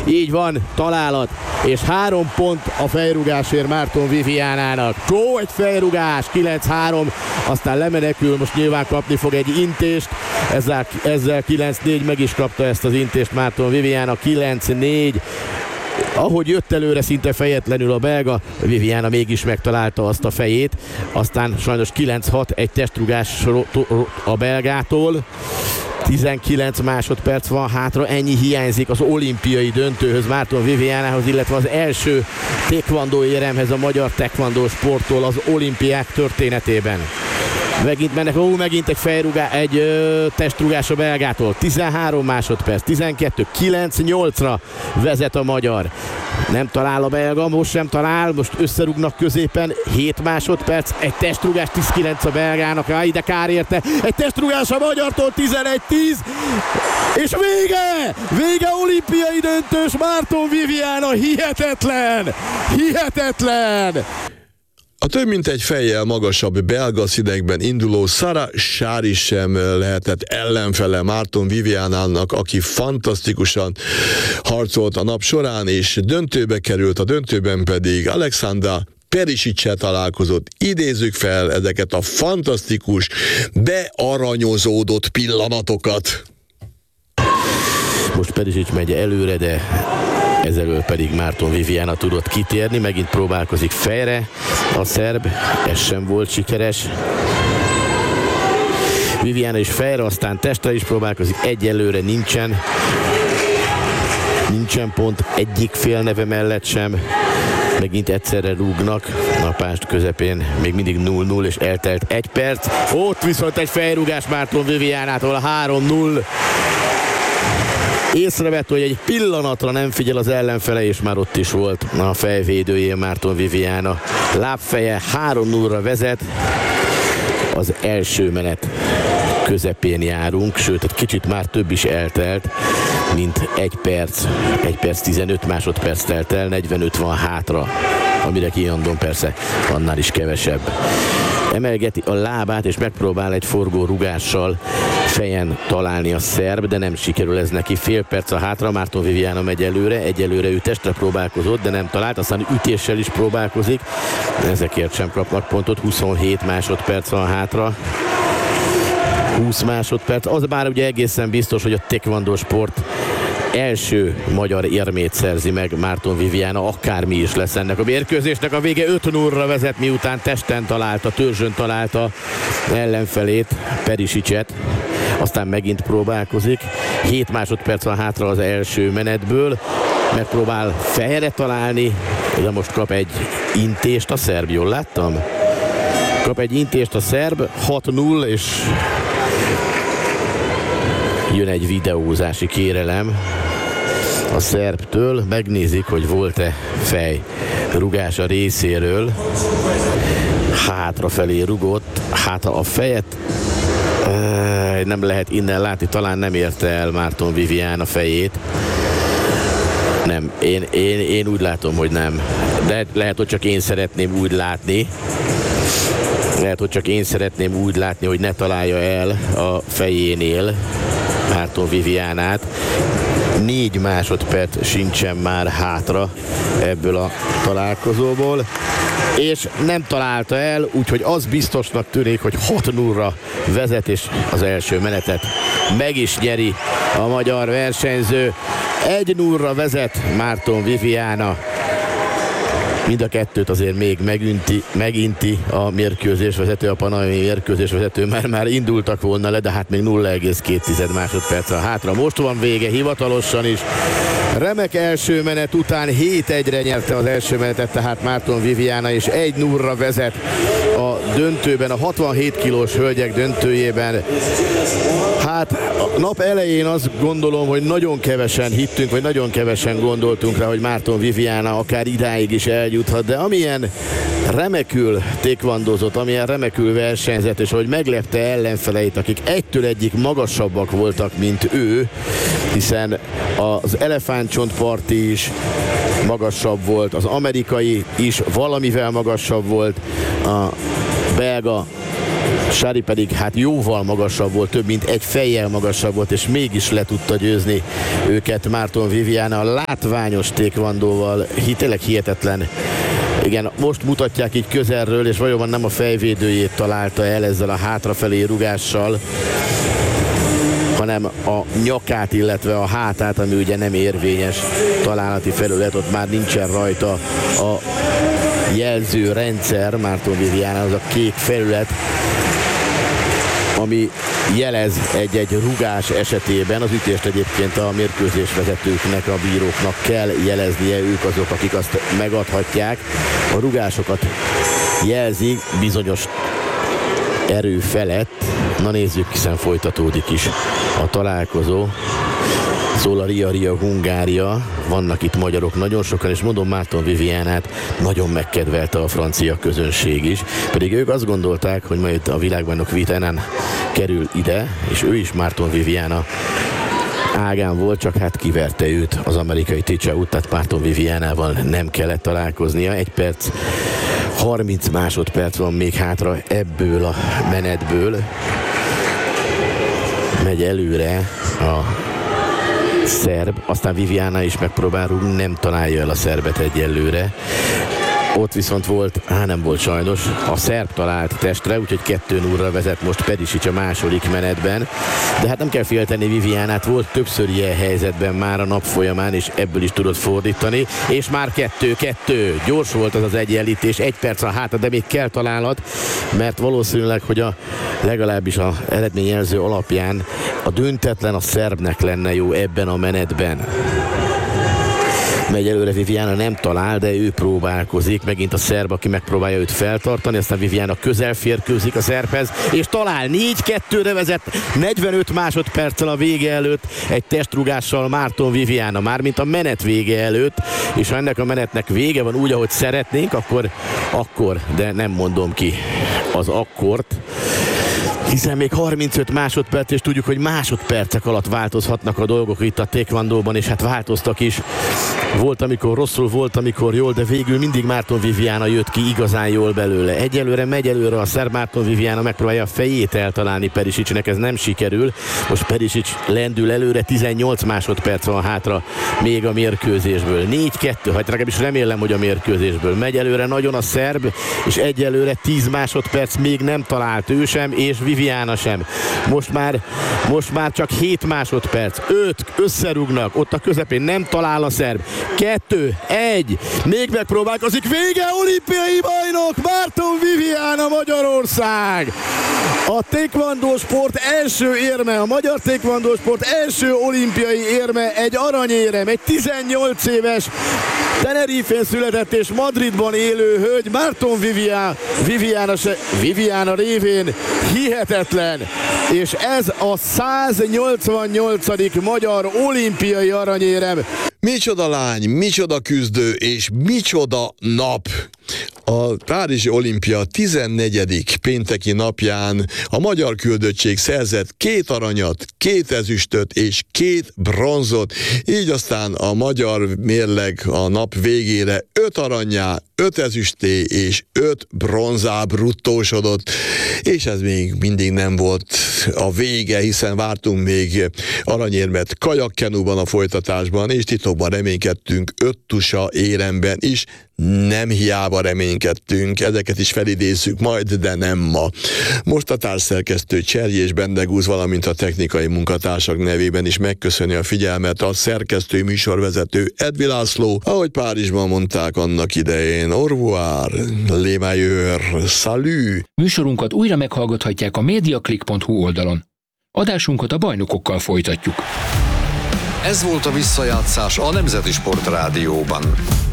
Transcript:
Így van, találat, és 3 pont a fejrugásért Márton Vivianának. Egy fejrugás, 9-3, aztán lemenekül, most nyilván kapni fog egy intést, ezzel 9-4 meg is kapta ezt az intést Márton Viviana, 9-4. Ahogy jött előre szinte fejetlenül a belga, Viviana mégis megtalálta azt a fejét, aztán sajnos 9-6, egy testrugás a belgától. 19 másodperc van hátra, ennyi hiányzik az olimpiai döntőhöz Márton Vivianához, illetve az első taekwondo éremhez a magyar taekwondo sporttól az olimpiák történetében. Megint mennek, megint egy testrugás a belgától. 13 másodperc, 12, 9-8-ra vezet a magyar. Nem talál a belga, most sem talál, most összerúgnak középen, 7 másodperc, egy testrugás, 10-9 a belgának, ide kár érte, egy testrugás a magyartól, 11-10, és vége olimpiai döntős Márton Viviana, hihetetlen! A több mint egy fejjel magasabb belga színekben induló Sara Sári sem lehetett ellenfele Márton Vivianának, aki fantasztikusan harcolt a nap során, és döntőbe került, a döntőben pedig Alexandra Perisic-sel találkozott. Idézzük fel ezeket a fantasztikus, bearanyozódott pillanatokat. Most Perisic megy előre, de ezelől pedig Márton Viviana tudott kitérni, megint próbálkozik fejre a szerb, ez sem volt sikeres. Viviana is fejre, aztán testre is próbálkozik, egyelőre nincsen pont egyik fél neve mellett sem. Megint egyszerre rúgnak a pást közepén, még mindig 0-0, és eltelt 1 perc. Ott viszont egy fejrúgás Márton Vivianától, 3-0. Észrevett, hogy egy pillanatra nem figyel az ellenfele, és már ott is volt a fejvédőjén Márton Viviana. Lábfeje 3-0-ra vezet, az első menet közepén járunk, sőt, egy kicsit már több is eltelt, mint 1 perc 15 másodperc telt el, 45 van hátra, amire kijandom persze annál is kevesebb. Emelgeti a lábát, és megpróbál egy forgó rugással fejen találni a szerb, de nem sikerül ez neki. Fél perc a hátra, Márton Viviana megy előre, egyelőre ő testre próbálkozott, de nem talált, aztán ütéssel is próbálkozik, ezekért sem kapnak pontot. 27 másodperc van hátra, 20 másodperc, az már ugye egészen biztos, hogy a taekwondo sport első magyar érmét szerzi meg Márton Viviana, akármi is lesz ennek a mérkőzésnek. A vége 5-0-ra vezet, miután testen találta, törzsön találta ellenfelét, Perisicet. Aztán megint próbálkozik. 7 másodperc van hátra az első menetből. Megpróbál fejre találni, de most kap egy intést a szerb, jól láttam? Kap egy intést a szerb, 6-0, és jön egy videózási kérelem a szerbtől. Megnézik, hogy volt-e fejrugás a részéről. Hátrafelé rugott, hát a fejet nem lehet innen látni, talán nem érte el Márton Viviana fejét. Nem, én úgy látom, hogy nem. De lehet, hogy csak én szeretném úgy látni. Hogy ne találja el a fejénél Márton Vivianát. 4 másodperc sincsen már hátra ebből a találkozóból, és nem találta el, úgyhogy az biztosnak tűnik, hogy 6-0-ra vezet, és az első menetet meg is nyeri a magyar versenyző. 1-0-ra vezet Márton Viviana. Mind a kettőt azért még meginti a mérkőzésvezető, a panamai mérkőzésvezető, már indultak volna le, de hát még 0,2 másodperc a hátra. Most van vége hivatalosan is. Remek első menet után 7-1-re nyerte az első menetet, tehát Márton Viviana, és 1-0-ra vezet a döntőben, a 67 kilós hölgyek döntőjében. Hát a nap elején azt gondolom, hogy nagyon kevesen hittünk, vagy nagyon kevesen gondoltunk rá, hogy Márton Viviana akár idáig is eljuthat, de amilyen remekül taekwondozott, amilyen remekül versenyzett, és hogy meglepte ellenfeleit, akik egytől egyik magasabbak voltak, mint ő, hiszen az elefántcsontparti is magasabb volt, az amerikai is valamivel magasabb volt, a belga Sári pedig hát jóval magasabb volt, több mint egy fejjel magasabb volt, és mégis le tudta győzni őket Márton Viviana a látványos taekwondóval. Tényleg hihetetlen. Igen, most mutatják így közelről, és valóban nem a fejvédőjét találta el ezzel a hátrafelé rugással, hanem a nyakát, illetve a hátát, ami ugye nem érvényes találati felület, ott már nincsen rajta a jelző rendszer, Márton Viviana, az a kék felület, ami jelez egy-egy rugás esetében. Az ütést egyébként a mérkőzésvezetőknek, a bíróknak kell jeleznie, ők azok, akik azt megadhatják. A rugásokat jelzi bizonyos erő felett. Na nézzük, hiszen folytatódik is a találkozó. Szól a Ria Hungária, vannak itt magyarok nagyon sokan, és mondom, Márton Vivianát nagyon megkedvelte a francia közönség is, pedig ők azt gondolták, hogy majd a világbajnok Vitanán kerül ide, és ő is Márton Viviana ágán volt, csak hát kiverte őt az amerikai Teachout, tehát Márton Vivianával nem kellett találkoznia. 1 perc 30 másodperc van még hátra ebből a menetből. Megy előre a szerb, aztán Viviana is megpróbál rúgni, nem találja el a szerbet egyelőre. Ott viszont volt, nem volt sajnos, a szerb talált testre, úgyhogy 2-0-ra vezet most Perisic a második menetben. De hát nem kell félteni Vivianát, volt többször ilyen helyzetben már a nap folyamán, és ebből is tudott fordítani, és már 2-2. Gyors volt az egyenlítés, 1 perc a hátra, de még kell találat, mert valószínűleg, hogy legalábbis az eredményjelző alapján a döntetlen a szerbnek lenne jó ebben a menetben. Megy előre Viviana, nem talál, de ő próbálkozik. Megint a szerb, aki megpróbálja őt feltartani, aztán Viviana közel férkőzik a szerbhez, és talál. 4-2-re vezet 45 másodperccel a vége előtt egy testrúgással Márton Viviana, mármint a menet vége előtt, és ha ennek a menetnek vége van úgy, ahogy szeretnénk, akkor, de nem mondom ki az akkort, hiszen még 35 másodperc, és tudjuk, hogy másodpercek alatt változhatnak a dolgok itt a taekwondóban, és hát változtak is. Volt, amikor rosszul, volt, amikor jól, de végül mindig Márton Viviana jött ki igazán jól belőle. Egyelőre megy előre a szerb, Márton Viviana megpróbálja a fejét eltalálni Perisicnek, ez nem sikerül. Most Perisic lendül előre, 18 másodperc van hátra még a mérkőzésből. 4-2, hát legalábbis remélem, hogy a mérkőzésből. Megy előre nagyon a szerb, és egyelőre 10 másodperc még nem talált ő sem, és Viviana sem. Most már csak 7 másodperc. 5 összerúgnak, ott a közepén nem talál a szerb. 2-1, még megpróbálkozik, vége, olimpiai bajnok Márton Viviana, Magyarország! A taekwondo sport első érme, a magyar taekwondo sport első olimpiai érme, egy aranyérem, egy 18 éves Tenerifén született és Madridban élő hölgy, Márton Viviana révén hihetetlen, és ez a 188. magyar olimpiai aranyérem. Micsoda lány, micsoda küzdő és micsoda nap! A Párizsi Olimpia 14. pénteki napján a magyar küldöttség szerzett 2 aranyat, 2 ezüstöt és 2 bronzot, így aztán a magyar mérleg a nap végére 5 arannyá, 5 ezüsté és 5 bronzá bruttósodott, és ez még mindig nem volt a vége, hiszen vártunk még aranyérmet kajakkenúban a folytatásban, és titokban reménykedtünk 5 tusa éremben is. Nem hiába reménykedtünk, ezeket is felidézzük majd, de nem ma. Most a társszerkesztő Cserjés Bendegúz, valamint a technikai munkatársak nevében is megköszöni a figyelmet a szerkesztő műsorvezető Edvi László, ahogy Párizsban mondták annak idején, au revoir, les meilleurs, salut! Műsorunkat újra meghallgathatják a mediaclick.hu oldalon. Adásunkat a bajnokokkal folytatjuk. Ez volt a visszajátszás a Nemzeti Sport Rádióban.